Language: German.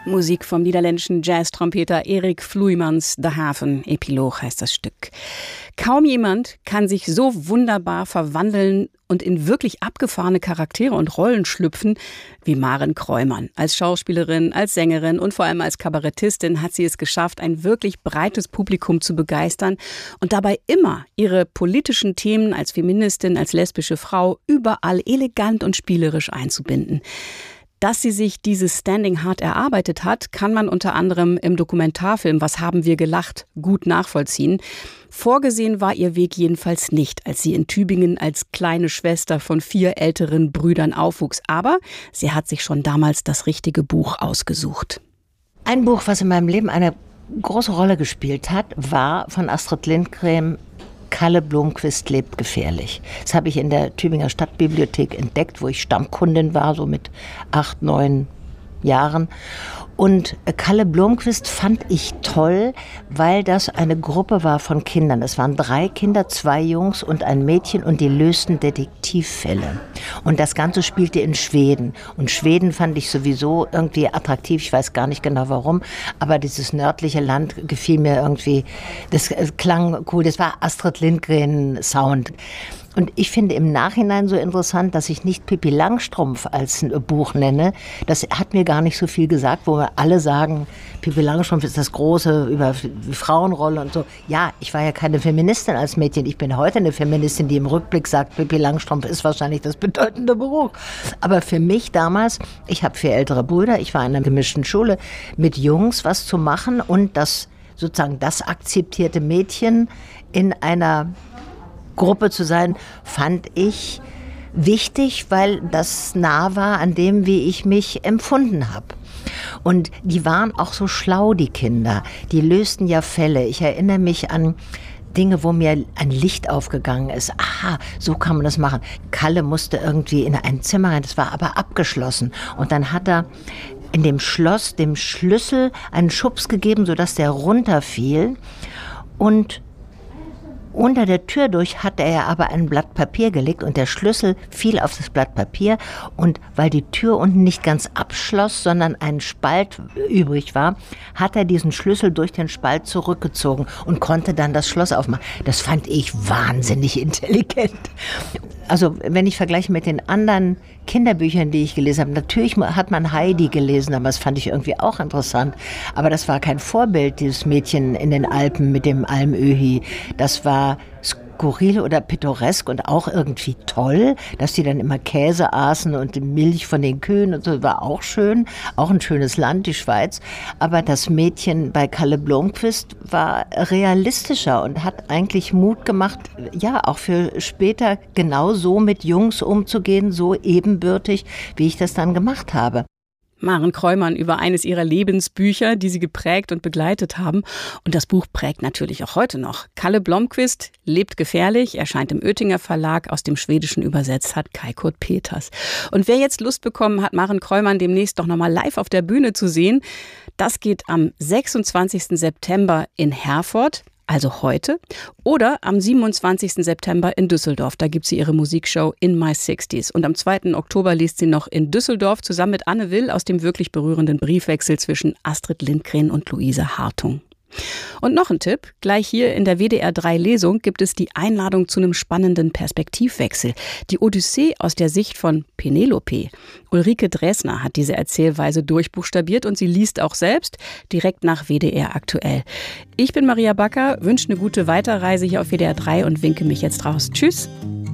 Musik vom niederländischen Jazz-Trompeter Erik Vloeimans, The Haven, Epilog heißt das Stück. Kaum jemand kann sich so wunderbar verwandeln und in wirklich abgefahrene Charaktere und Rollen schlüpfen wie Maren Kräumann. Als Schauspielerin, als Sängerin und vor allem als Kabarettistin hat sie es geschafft, ein wirklich breites Publikum zu begeistern und dabei immer ihre politischen Themen als Feministin, als lesbische Frau überall elegant und spielerisch einzubinden. Dass sie sich dieses Standing hart erarbeitet hat, kann man unter anderem im Dokumentarfilm Was haben wir gelacht? Gut nachvollziehen. Vorgesehen war ihr Weg jedenfalls nicht, als sie in Tübingen als kleine Schwester von 4 älteren Brüdern aufwuchs. Aber sie hat sich schon damals das richtige Buch ausgesucht. Ein Buch, was in meinem Leben eine große Rolle gespielt hat, war von Astrid Lindgren Kalle Blomqvist lebt gefährlich. Das habe ich in der Tübinger Stadtbibliothek entdeckt, wo ich Stammkundin war, so mit 8, 9 Jahren. Und Kalle Blomqvist fand ich toll, weil das eine Gruppe war von Kindern. Es waren 3 Kinder, 2 Jungs und ein Mädchen und die lösten Detektivfälle. Und das Ganze spielte in Schweden. Und Schweden fand ich sowieso irgendwie attraktiv, ich weiß gar nicht genau warum, aber dieses nördliche Land gefiel mir irgendwie, das klang cool, das war Astrid Lindgren Sound. Und ich finde im Nachhinein so interessant, dass ich nicht Pippi Langstrumpf als ein Buch nenne. Das hat mir gar nicht so viel gesagt, wo wir alle sagen, Pippi Langstrumpf ist das Große über die Frauenrolle und so. Ja, ich war ja keine Feministin als Mädchen. Ich bin heute eine Feministin, die im Rückblick sagt, Pippi Langstrumpf ist wahrscheinlich das bedeutende Buch. Aber für mich damals, ich habe 4 ältere Brüder, ich war in einer gemischten Schule, mit Jungs was zu machen und das sozusagen das akzeptierte Mädchen in einer Gruppe zu sein, fand ich wichtig, weil das nah war an dem, wie ich mich empfunden habe. Und die waren auch so schlau, die Kinder. Die lösten ja Fälle. Ich erinnere mich an Dinge, wo mir ein Licht aufgegangen ist. Aha, so kann man das machen. Kalle musste irgendwie in ein Zimmer rein, das war aber abgeschlossen. Und dann hat er in dem Schloss dem Schlüssel einen Schubs gegeben, sodass der runterfiel. Und unter der Tür durch hatte er aber ein Blatt Papier gelegt und der Schlüssel fiel auf das Blatt Papier. Und weil die Tür unten nicht ganz abschloss, sondern ein Spalt übrig war, hat er diesen Schlüssel durch den Spalt zurückgezogen und konnte dann das Schloss aufmachen. Das fand ich wahnsinnig intelligent. Also wenn ich vergleiche mit den anderen Kinderbüchern, die ich gelesen habe, natürlich hat man Heidi gelesen, aber das fand ich irgendwie auch interessant. Aber das war kein Vorbild, dieses Mädchen in den Alpen mit dem Almöhi. Das war skurril oder pittoresk und auch irgendwie toll, dass die dann immer Käse aßen und die Milch von den Kühen und so, war auch schön, auch ein schönes Land, die Schweiz. Aber das Mädchen bei Kalle Blomqvist war realistischer und hat eigentlich Mut gemacht, ja, auch für später genau so mit Jungs umzugehen, so ebenbürtig, wie ich das dann gemacht habe. Maren Kräumann über eines ihrer Lebensbücher, die sie geprägt und begleitet haben. Und das Buch prägt natürlich auch heute noch. Kalle Blomqvist lebt gefährlich, erscheint im Oettinger Verlag, aus dem Schwedischen übersetzt hat Kai Kurt Peters. Und wer jetzt Lust bekommen hat, Maren Kräumann demnächst doch nochmal live auf der Bühne zu sehen, das geht am 26. September in Herford. Also heute, oder am 27. September in Düsseldorf. Da gibt sie ihre Musikshow In My 60s. Und am 2. Oktober liest sie noch in Düsseldorf zusammen mit Anne Will aus dem wirklich berührenden Briefwechsel zwischen Astrid Lindgren und Luise Hartung. Und noch ein Tipp, gleich hier in der WDR 3 Lesung gibt es die Einladung zu einem spannenden Perspektivwechsel. Die Odyssee aus der Sicht von Penelope. Ulrike Dresner hat diese Erzählweise durchbuchstabiert und sie liest auch selbst direkt nach WDR aktuell. Ich bin Maria Backer, wünsche eine gute Weiterreise hier auf WDR 3 und winke mich jetzt raus. Tschüss!